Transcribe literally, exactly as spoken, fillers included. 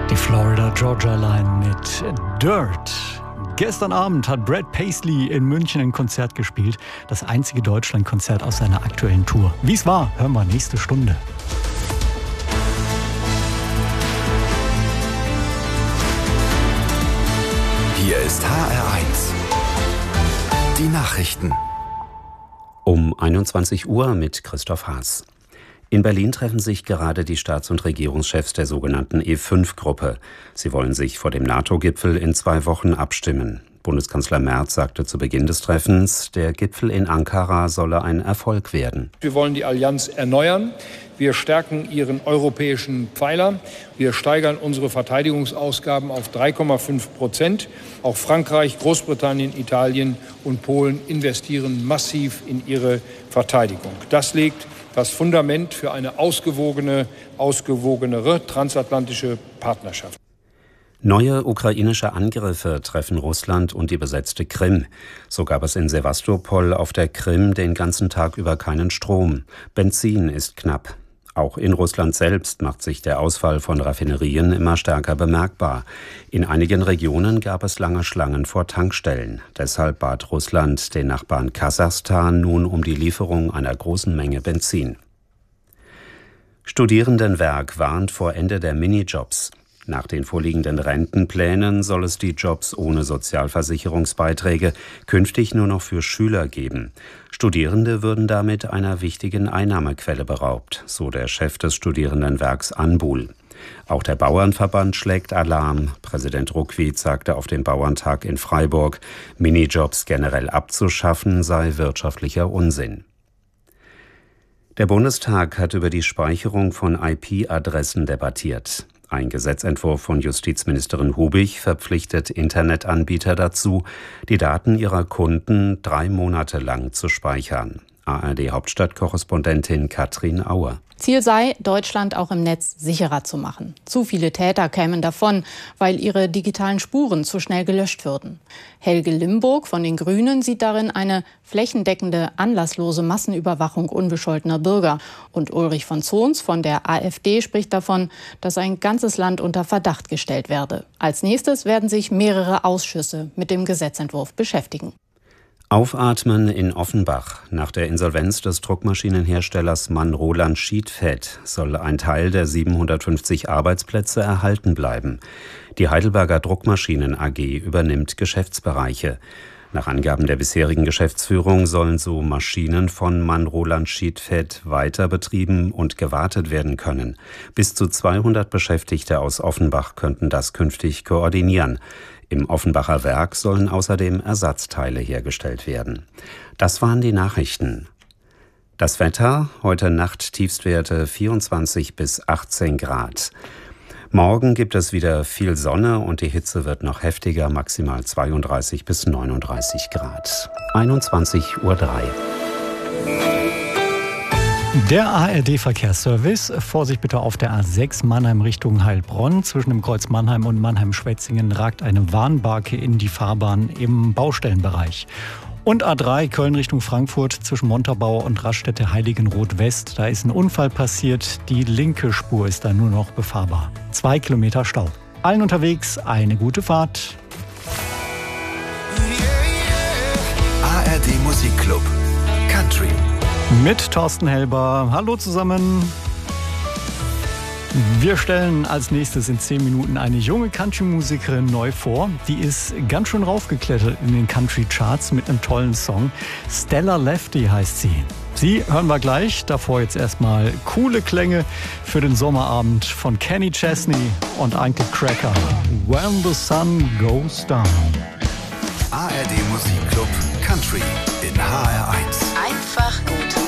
Die Florida Georgia Line mit Dirt. Gestern Abend hat Brad Paisley in München ein Konzert gespielt. Das einzige Deutschlandkonzert aus seiner aktuellen Tour. Wie es war, hören wir nächste Stunde. Hier ist H R eins. Die Nachrichten. Um einundzwanzig Uhr mit Christoph Haas. In Berlin treffen sich gerade die Staats- und Regierungschefs der sogenannten E fünf Gruppe. Sie wollen sich vor dem NATO-Gipfel in zwei Wochen abstimmen. Bundeskanzler Merz sagte zu Beginn des Treffens, der Gipfel in Ankara solle ein Erfolg werden. Wir wollen die Allianz erneuern. Wir stärken ihren europäischen Pfeiler. Wir steigern unsere Verteidigungsausgaben auf drei Komma fünf Prozent. Auch Frankreich, Großbritannien, Italien und Polen investieren massiv in ihre Verteidigung. Das legt das Fundament für eine ausgewogene, ausgewogenere transatlantische Partnerschaft. Neue ukrainische Angriffe treffen Russland und die besetzte Krim. So gab es in Sewastopol auf der Krim den ganzen Tag über keinen Strom. Benzin ist knapp. Auch in Russland selbst macht sich der Ausfall von Raffinerien immer stärker bemerkbar. In einigen Regionen gab es lange Schlangen vor Tankstellen. Deshalb bat Russland den Nachbarn Kasachstan nun um die Lieferung einer großen Menge Benzin. Studierendenwerk warnt vor Ende der Minijobs. Nach den vorliegenden Rentenplänen soll es die Jobs ohne Sozialversicherungsbeiträge künftig nur noch für Schüler geben. Studierende würden damit einer wichtigen Einnahmequelle beraubt, so der Chef des Studierendenwerks Anbul. Auch der Bauernverband schlägt Alarm. Präsident Ruckwied sagte auf dem Bauerntag in Freiburg, Minijobs generell abzuschaffen sei wirtschaftlicher Unsinn. Der Bundestag hat über die Speicherung von I P-Adressen debattiert. Ein Gesetzentwurf von Justizministerin Hubig verpflichtet Internetanbieter dazu, die Daten ihrer Kunden drei Monate lang zu speichern. A R D-Hauptstadtkorrespondentin Katrin Auer. Ziel sei, Deutschland auch im Netz sicherer zu machen. Zu viele Täter kämen davon, weil ihre digitalen Spuren zu schnell gelöscht würden. Helge Limburg von den Grünen sieht darin eine flächendeckende, anlasslose Massenüberwachung unbescholtener Bürger. Und Ulrich von Zons von der AfD spricht davon, dass ein ganzes Land unter Verdacht gestellt werde. Als nächstes werden sich mehrere Ausschüsse mit dem Gesetzentwurf beschäftigen. Aufatmen in Offenbach. Nach der Insolvenz des Druckmaschinenherstellers Mann-Roland Sheetfed soll ein Teil der siebenhundertfünfzig Arbeitsplätze erhalten bleiben. Die Heidelberger Druckmaschinen A G übernimmt Geschäftsbereiche. Nach Angaben der bisherigen Geschäftsführung sollen so Maschinen von Mann-Roland Sheetfed weiter betrieben und gewartet werden können. Bis zu zweihundert Beschäftigte aus Offenbach könnten das künftig koordinieren. Im Offenbacher Werk sollen außerdem Ersatzteile hergestellt werden. Das waren die Nachrichten. Das Wetter, heute Nacht Tiefstwerte vierundzwanzig bis achtzehn Grad. Morgen gibt es wieder viel Sonne und die Hitze wird noch heftiger, maximal zweiunddreißig bis neununddreißig Grad. einundzwanzig Uhr drei. Der A R D-Verkehrsservice. Vorsicht bitte auf der A sechs Mannheim Richtung Heilbronn. Zwischen dem Kreuz Mannheim und Mannheim-Schwetzingen ragt eine Warnbarke in die Fahrbahn im Baustellenbereich. Und A drei Köln Richtung Frankfurt zwischen Montabaur und Raststätte Heiligenroth West. Da ist ein Unfall passiert. Die linke Spur ist da nur noch befahrbar. Zwei Kilometer Stau. Allen unterwegs eine gute Fahrt. A R D Musikclub Country. Mit Thorsten Helber. Hallo zusammen. Wir stellen als nächstes in zehn Minuten eine junge Country-Musikerin neu vor. Die ist ganz schön raufgeklettert in den Country-Charts mit einem tollen Song. Stella Lefty heißt sie. Sie hören wir gleich. Davor jetzt erstmal coole Klänge für den Sommerabend von Kenny Chesney und Uncle Cracker. When the Sun Goes Down. A R D Musikclub Country in H R eins.